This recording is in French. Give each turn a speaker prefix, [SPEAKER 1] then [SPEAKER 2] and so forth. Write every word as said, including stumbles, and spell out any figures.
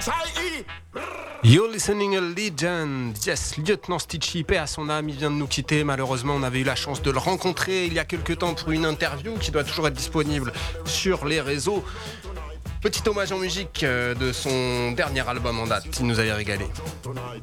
[SPEAKER 1] You're listening a legend. Yes, lieutenant Stitchy, paix à son âme, il vient de nous quitter. Malheureusement, on avait eu la chance de le rencontrer il y a quelques temps pour une interview qui doit toujours être disponible sur les réseaux. Petit hommage en musique de son dernier album en date, il nous avait régalé.